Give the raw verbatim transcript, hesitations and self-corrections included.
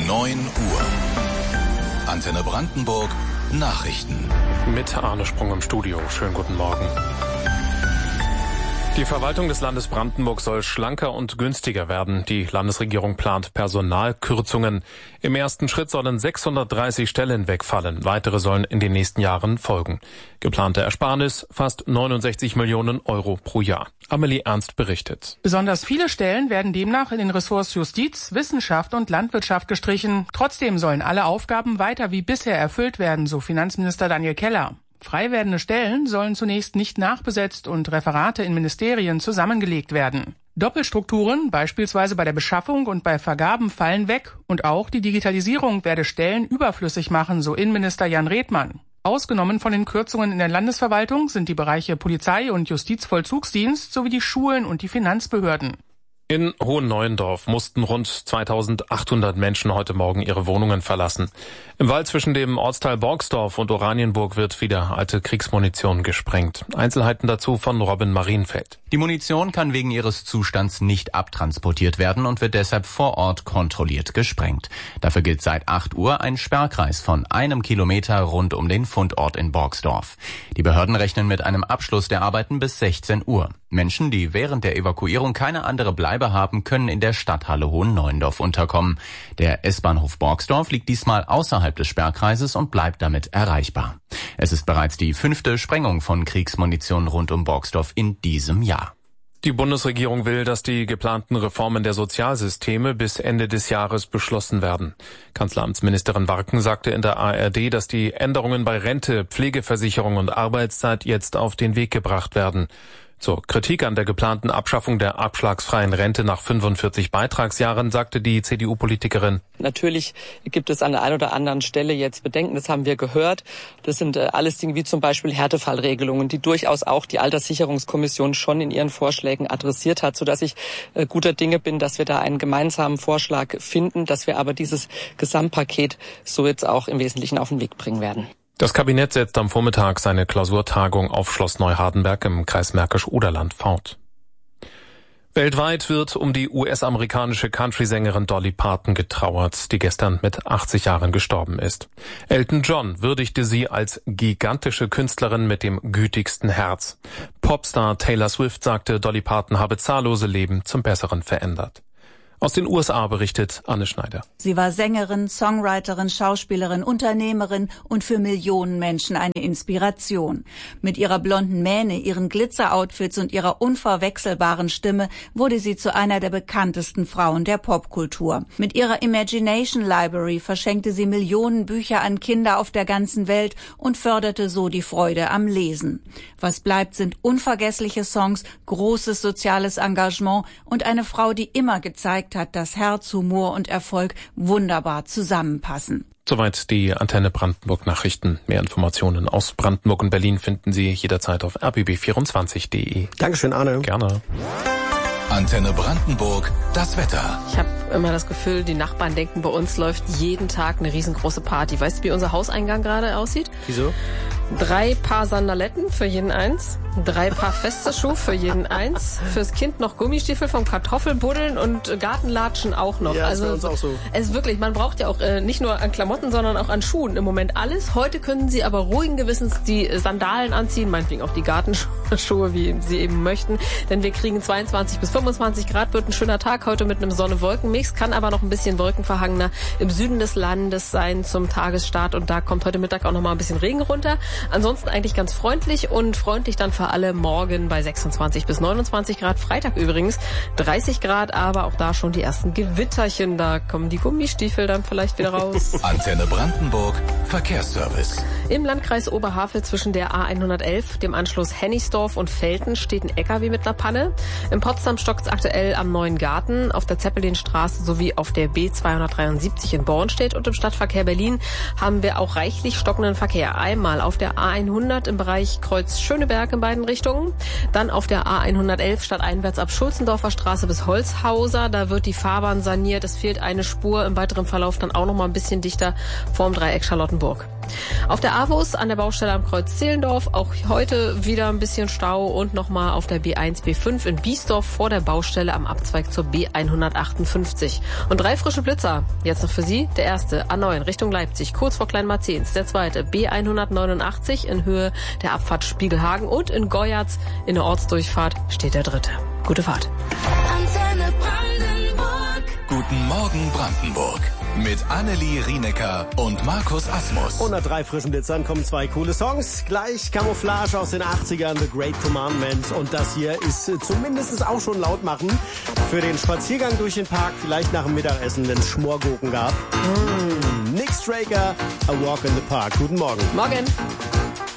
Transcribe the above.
neun Uhr. Antenne Brandenburg Nachrichten. Mit Arne Sprung im Studio. Schönen guten Morgen. Die Verwaltung des Landes Brandenburg soll schlanker und günstiger werden. Die Landesregierung plant Personalkürzungen. Im ersten Schritt sollen sechshundertdreißig Stellen wegfallen. Weitere sollen in den nächsten Jahren folgen. Geplante Ersparnis fast neunundsechzig Millionen Euro pro Jahr. Amelie Ernst berichtet. Besonders viele Stellen werden demnach in den Ressorts Justiz, Wissenschaft und Landwirtschaft gestrichen. Trotzdem sollen alle Aufgaben weiter wie bisher erfüllt werden, so Finanzminister Daniel Keller. Frei werdende Stellen sollen zunächst nicht nachbesetzt und Referate in Ministerien zusammengelegt werden. Doppelstrukturen, beispielsweise bei der Beschaffung und bei Vergaben, fallen weg und auch die Digitalisierung werde Stellen überflüssig machen, so Innenminister Jan Redmann. Ausgenommen von den Kürzungen in der Landesverwaltung sind die Bereiche Polizei und Justizvollzugsdienst sowie die Schulen und die Finanzbehörden. In Hohenneuendorf mussten rund zweitausendachthundert Menschen heute Morgen ihre Wohnungen verlassen. Im Wald zwischen dem Ortsteil Borgsdorf und Oranienburg wird wieder alte Kriegsmunition gesprengt. Einzelheiten dazu von Robin Marienfeld. Die Munition kann wegen ihres Zustands nicht abtransportiert werden und wird deshalb vor Ort kontrolliert gesprengt. Dafür gilt seit acht Uhr ein Sperrkreis von einem Kilometer rund um den Fundort in Borgsdorf. Die Behörden rechnen mit einem Abschluss der Arbeiten bis sechzehn Uhr. Menschen, die während der Evakuierung keine andere Bleibe haben, können in der Stadthalle Hohenneuendorf unterkommen. Der S-Bahnhof Borgsdorf liegt diesmal außerhalb des Sperrkreises und bleibt damit erreichbar. Es ist bereits die fünfte Sprengung von Kriegsmunition rund um Borgsdorf in diesem Jahr. Die Bundesregierung will, dass die geplanten Reformen der Sozialsysteme bis Ende des Jahres beschlossen werden. Kanzleramtsministerin Warken sagte in der A R D, dass die Änderungen bei Rente, Pflegeversicherung und Arbeitszeit jetzt auf den Weg gebracht werden. Zur Kritik an der geplanten Abschaffung der abschlagsfreien Rente nach fünfundvierzig Beitragsjahren sagte die C D U-Politikerin: Natürlich gibt es an der einen oder anderen Stelle jetzt Bedenken, das haben wir gehört. Das sind alles Dinge wie zum Beispiel Härtefallregelungen, die durchaus auch die Alterssicherungskommission schon in ihren Vorschlägen adressiert hat, sodass ich guter Dinge bin, dass wir da einen gemeinsamen Vorschlag finden, dass wir aber dieses Gesamtpaket so jetzt auch im Wesentlichen auf den Weg bringen werden. Das Kabinett setzt am Vormittag seine Klausurtagung auf Schloss Neuhardenberg im Kreis Märkisch-Oderland fort. Weltweit wird um die U S-amerikanische Country-Sängerin Dolly Parton getrauert, die gestern mit achtzig Jahren gestorben ist. Elton John würdigte sie als gigantische Künstlerin mit dem gütigsten Herz. Popstar Taylor Swift sagte, Dolly Parton habe zahllose Leben zum Besseren verändert. Aus den U S A berichtet Anne Schneider. Sie war Sängerin, Songwriterin, Schauspielerin, Unternehmerin und für Millionen Menschen eine Inspiration. Mit ihrer blonden Mähne, ihren Glitzer-Outfits und ihrer unverwechselbaren Stimme wurde sie zu einer der bekanntesten Frauen der Popkultur. Mit ihrer Imagination Library verschenkte sie Millionen Bücher an Kinder auf der ganzen Welt und förderte so die Freude am Lesen. Was bleibt, sind unvergessliche Songs, großes soziales Engagement und eine Frau, die immer gezeigt hat, dass Herz, Humor und Erfolg wunderbar zusammenpassen. Soweit die Antenne Brandenburg Nachrichten. Mehr Informationen aus Brandenburg und Berlin finden Sie jederzeit auf r b b vierundzwanzig punkt d e. Dankeschön, Arne. Gerne. Antenne Brandenburg, das Wetter. Ich habe immer das Gefühl, die Nachbarn denken, bei uns läuft jeden Tag eine riesengroße Party. Weißt du, wie unser Hauseingang gerade aussieht? Wieso? Drei Paar Sandaletten für jeden eins, drei Paar feste Schuhe für jeden eins, fürs Kind noch Gummistiefel vom Kartoffelbuddeln und Gartenlatschen auch noch. Ja, also ist bei uns auch so. Es ist wirklich, man braucht ja auch äh, nicht nur an Klamotten, sondern auch an Schuhen im Moment alles. Heute können Sie aber ruhigen Gewissens die Sandalen anziehen, meinetwegen auch die Gartenschuhe, wie Sie eben möchten, denn wir kriegen zweiundzwanzig bis fünfundzwanzig Grad, wird ein schöner Tag heute mit einem Sonne-Wolken-Mix, kann aber noch ein bisschen wolkenverhangener im Süden des Landes sein zum Tagesstart und da kommt heute Mittag auch noch mal ein bisschen Regen runter. Ansonsten eigentlich ganz freundlich und freundlich dann für alle morgen bei sechsundzwanzig bis neunundzwanzig Grad. Freitag übrigens dreißig Grad, aber auch da schon die ersten Gewitterchen. Da kommen die Gummistiefel dann vielleicht wieder raus. Antenne Brandenburg, Verkehrsservice. Im Landkreis Oberhavel zwischen der A hundertelf, dem Anschluss Hennigsdorf und Velten steht ein L K W mit einer Panne. In Potsdam stockt es aktuell am Neuen Garten, auf der Zeppelinstraße sowie auf der B zweihundertdreiundsiebzig in Bornstedt und im Stadtverkehr Berlin haben wir auch reichlich stockenden Verkehr. Einmal auf der A hundert im Bereich Kreuz Schöneberg in beiden Richtungen, dann auf der A hundertelf stadteinwärts ab Schulzendorfer Straße bis Holzhauser, da wird die Fahrbahn saniert, es fehlt eine Spur, im weiteren Verlauf dann auch noch mal ein bisschen dichter vorm Dreieck Charlottenburg. Auf der AWUS an der Baustelle am Kreuz Zehlendorf auch heute wieder ein bisschen Stau und nochmal auf der B eins B fünf in Biesdorf vor der Baustelle am Abzweig zur B hundertachtundfünfzig. Und drei frische Blitzer. Jetzt noch für Sie. Der erste A neun Richtung Leipzig, kurz vor Kleinmarzens. Der zweite B hundertneunundachtzig in Höhe der Abfahrt Spiegelhagen. Und in Goyatz in der Ortsdurchfahrt steht der dritte. Gute Fahrt. Antenne Brandenburg. Guten Morgen Brandenburg. Mit Annelie Rienecker und Markus Asmus. Und nach drei frischen Blitzern kommen zwei coole Songs. Gleich Camouflage aus den achtzigern, The Great Commandment. Und das hier ist zumindest auch schon laut machen für den Spaziergang durch den Park. Vielleicht nach dem Mittagessen, wenn es Schmorgurken gab. Mm, Nick Straker, A Walk in the Park. Guten Morgen. Morgen.